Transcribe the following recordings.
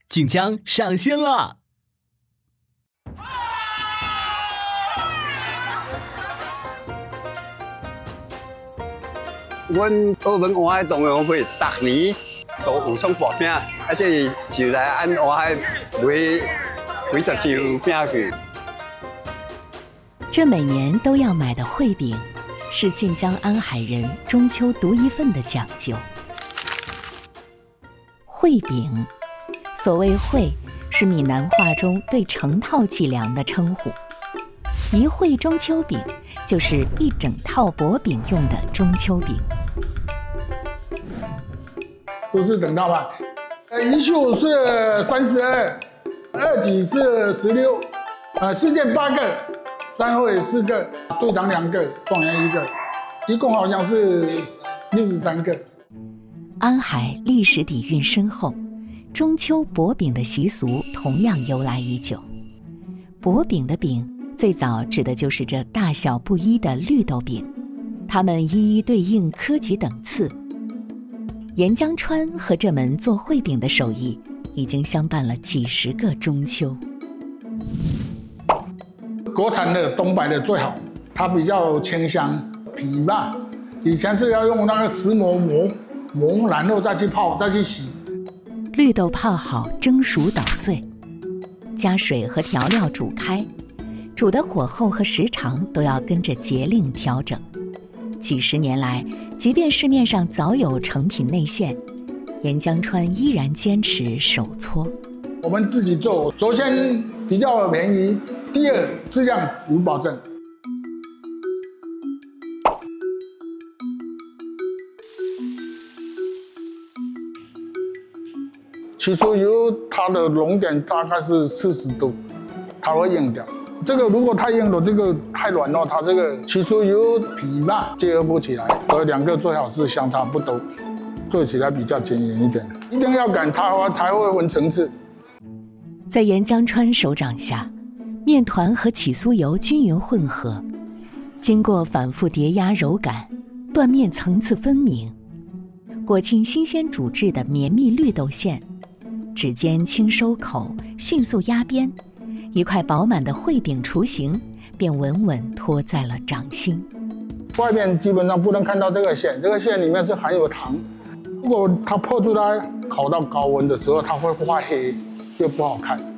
晋江上线了！ 阮澳门蛙海动物会逐年都有送薄饼，这就来按蛙海卖几十条饼去。 这每年都要买的烩饼，是晋江安海人中秋独一份的讲究。烩饼，所谓烩，是闽南话中对成套计量的称呼。一烩中秋饼就是一整套薄饼用的中秋饼。 都是整套吧，1束是32，二几是16，四件8个，3烩4个，对糖2个，状元1个，一共好像是63个。 安海历史底蕴深厚，中秋薄饼的习俗同样由来已久。薄饼的饼最早指的就是这大小不一的绿豆饼，它们一一对应科举等次。严江川和这门做烩饼的手艺已经相伴了几十个中秋。 国产的东北的最好，它比较清香皮吧。以前是要用那个石磨磨，然后再去泡，再去洗。 绿豆泡好，蒸熟捣碎，加水和调料煮开，煮的火候和时长都要跟着节令调整。几十年来，即便市面上早有成品内馅，严江川依然坚持手搓。 我们自己做，首先比较便宜，第二质量有保证。起酥油它的熔点大概是40度，它会硬掉。这个如果太硬了，这个太软了，它这个起酥油皮吧结合不起来，所以2个最好是相差不多，做起来比较均匀一点。一定要擀它才会分层次。 在严江川手掌下，面团和起酥油均匀混合，经过反复叠压揉擀，断面层次分明，裹进新鲜煮制的绵密绿豆馅，指尖轻收口，迅速压边，一块饱满的烩饼雏形便稳稳托在了掌心。 外面基本上不能看到这个馅，这个馅里面是含有糖，如果它破出来，烤到高温的时候，它会发黑，就不好看。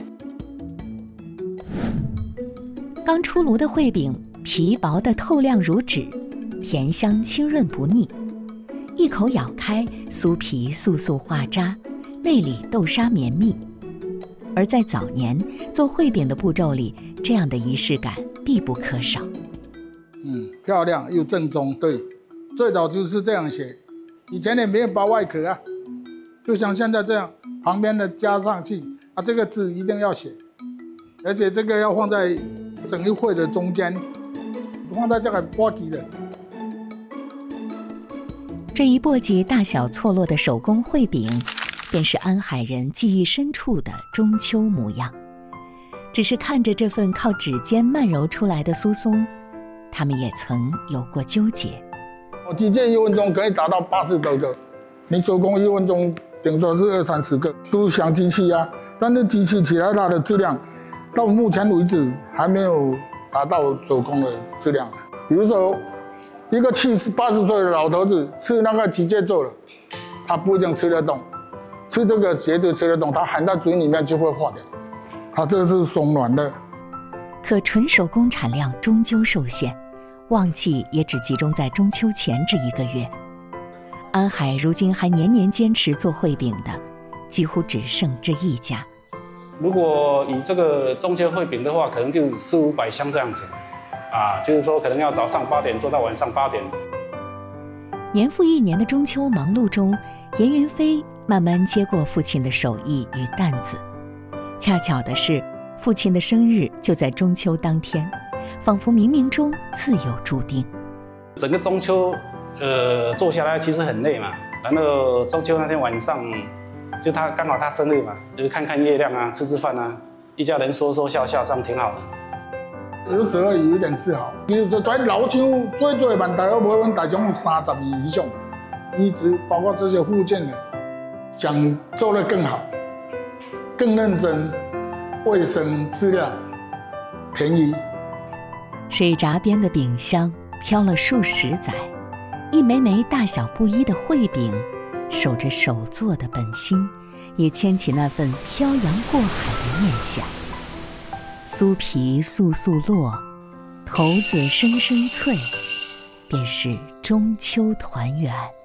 刚出炉的烩饼，皮薄的透亮如纸，甜香清润不腻，一口咬开，酥皮速速化渣，内里豆沙绵密。而在早年做烩饼的步骤里，这样的仪式感必不可少。 漂亮又正宗，对，最早就是这样写，以前也没有包外壳啊，就像现在这样，旁边的加上去啊，这个字一定要写，而且这个要放在整一烩的中间，放在这个锅底的。 这一簸箕大小错落的手工烩饼，便是安海人记忆深处的中秋模样。只是看着这份靠指尖慢揉出来的酥松，他们也曾有过纠结。 机械1分钟可以达到80多个，你手工1分钟顶多是20-30个，都想机器啊。但是机器起来它的质量，到目前为止还没有达到手工的质量。比如说，一个80岁的老头子吃那个机械做的，他不一定吃得动。吃这个鞋子吃得动，它含在嘴里面就会化掉。它这是松软的。 可纯手工产量终究受限，旺季也只集中在中秋前这1个月。安海如今还年年坚持做烩饼的，几乎只剩这一家。 如果以这个中秋烩饼的话，可能就400-500箱这样子，就是说可能要早上8点做到晚上8点。 年复一年的中秋忙碌中，严云飞慢慢接过父亲的手艺与担子。恰巧的是，父亲的生日就在中秋当天，仿佛冥冥中自有注定。 整个中秋，做下来其实很累嘛。然后中秋那天晚上，就刚好他生日嘛，就是看看月亮啊，吃饭啊，一家人说说笑笑，这样挺好的。 有时候有一点自豪，比如说在老厂最万大约每阮大厂有30年以上，一直包括这些附件的，想做得更好， 更认真、卫生、质量、便宜。 水闸边的饼箱飘了数十载，一枚枚大小不一的烩饼，守着手做的本心，也牵起那份漂洋过海的念想。酥皮簌簌落，头子声声脆，便是中秋团圆。